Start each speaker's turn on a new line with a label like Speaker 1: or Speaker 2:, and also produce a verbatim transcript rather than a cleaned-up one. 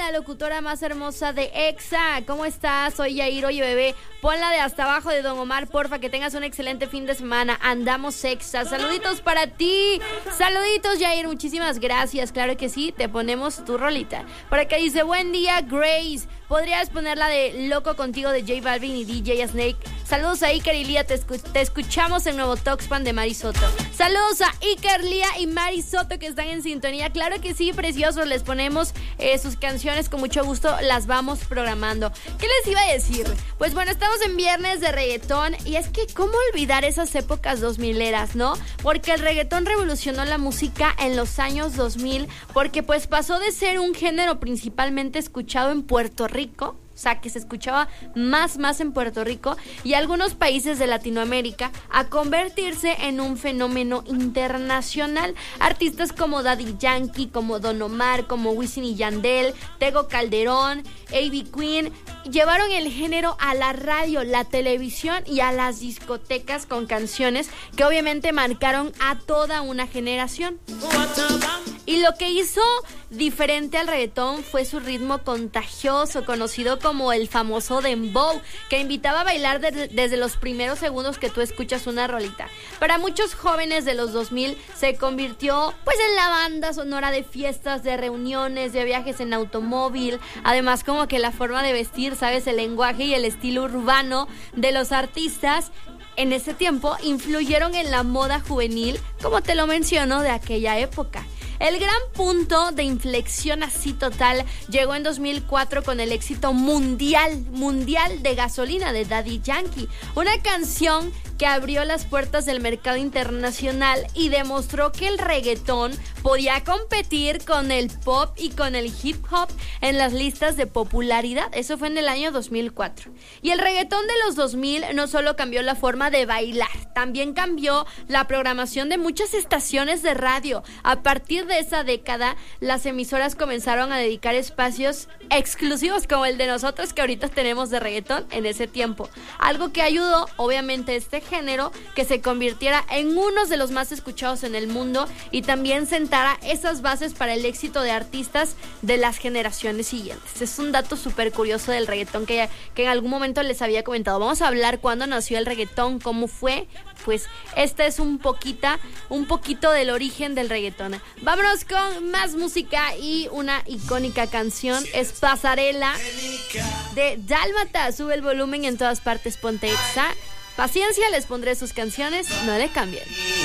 Speaker 1: la locutora más hermosa de Exa. ¿Cómo estás? Soy Yair. Oye, bebé, ponla de hasta abajo de Don Omar, porfa, que tengas un excelente fin de semana. Andamos Exa. Saluditos para ti. Saluditos, Yair. Muchísimas gracias. Claro que sí, te ponemos tu rolita. Por acá dice, buen día, Grace. ¿Podrías ponerla de Loco Contigo de J Balvin y D J Snake? Saludos a Iker y Lía, te, escu- te escuchamos en Nuevo Toxpan de Mari Soto. Saludos a Iker, Lía y Mari Soto que están en sintonía. Claro que sí, preciosos, les ponemos eh, sus canciones con mucho gusto, las vamos programando. ¿Qué les iba a decir? Pues bueno, estamos en viernes de reggaetón y es que ¿cómo olvidar esas épocas dos mileras, no? Porque el reggaetón revolucionó la música en los años dos mil, porque pues pasó de ser un género principalmente escuchado en Puerto Rico, o sea, que se escuchaba más, más en Puerto Rico y algunos países de Latinoamérica, a convertirse en un fenómeno internacional. Artistas como Daddy Yankee, como Don Omar, como Wisin y Yandel, Tego Calderón, A B Queen, llevaron el género a la radio, la televisión y a las discotecas con canciones que obviamente marcaron a toda una generación. Y lo que hizo diferente al reggaetón fue su ritmo contagioso, conocido como el famoso dembow, que invitaba a bailar de- desde los primeros segundos que tú escuchas una rolita. Para muchos jóvenes de los dos mil se convirtió pues en la banda sonora de fiestas, de reuniones, de viajes en automóvil. Además, como que la forma de vestir, ¿sabes? El lenguaje y el estilo urbano de los artistas en ese tiempo influyeron en la moda juvenil, como te lo menciono, de aquella época. El gran punto de inflexión así total llegó en dos mil cuatro con el éxito mundial, mundial de Gasolina de Daddy Yankee, una canción que abrió las puertas del mercado internacional y demostró que el reggaetón podía competir con el pop y con el hip hop en las listas de popularidad. Eso fue en el año dos mil cuatro. Y el reggaetón de los dos mil no solo cambió la forma de bailar, también cambió la programación de muchas estaciones de radio. A partir de esa década, las emisoras comenzaron a dedicar espacios exclusivos como el de nosotros que ahorita tenemos de reggaetón en ese tiempo. Algo que ayudó, obviamente, este género que se convirtiera en uno de los más escuchados en el mundo y también sentara esas bases para el éxito de artistas de las generaciones siguientes. Es un dato súper curioso del reggaetón que, que en algún momento les había comentado. Vamos a hablar cuándo nació el reggaetón, cómo fue. Pues este es un poquita, un poquito del origen del reggaetón. Vámonos con más música y una icónica canción es Pasarela de Dálmata. Sube el volumen en todas partes, ponte Exa. Paciencia, les pondré sus canciones, no le cambien.